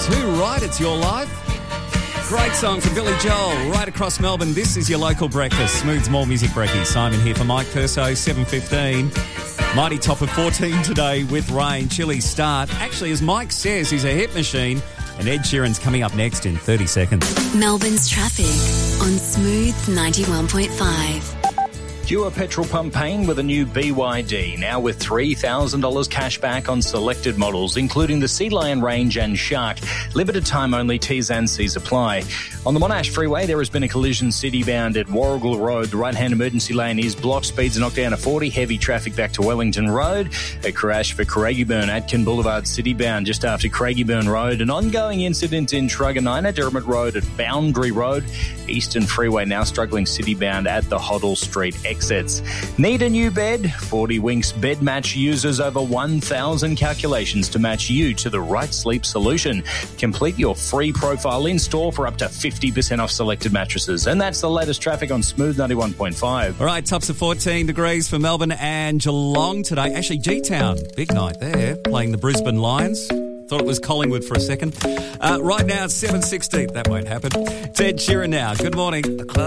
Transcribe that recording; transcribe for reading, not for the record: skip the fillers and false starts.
Too right, it's your life. Great song from Billy Joel, right across Melbourne. This is your local breakfast. Smooth's More Music Brekkie. Simon here for Mike Perso, 7:15. Mighty top of 14 today with rain. Chilly start. Actually, as Mike says, he's a hit machine. And Ed Sheeran's coming up next in 30 seconds. Melbourne's traffic on Smooth 91.5. Due a petrol pump pain with a new BYD, now with $3,000 cash back on selected models, including the Sea Lion range and Shark. Limited time only, T's and C's apply. On the Monash Freeway, there has been a collision city-bound at Warrigal Road. The right-hand emergency lane is blocked. Speeds are knocked down to 40. Heavy traffic back to Wellington Road. A crash for Craigieburn, Atkin Boulevard, city-bound just after Craigieburn Road. An ongoing incident in Truganina, Derrimut Road at Boundary Road. Eastern Freeway now struggling city-bound at the Hoddle Street exits. Need a new bed? 40 Winks Bed Match uses over 1,000 calculations to match you to the right sleep solution. Complete your free profile in-store for up to 50% off selected mattresses. And that's the latest traffic on Smooth 91.5. All right, tops of 14 degrees for Melbourne and Geelong today. Actually, G-Town, big night there, playing the Brisbane Lions. Thought it was Collingwood for a second. Right now, it's 7:16. That won't happen. It's Ed Sheeran now. Good morning.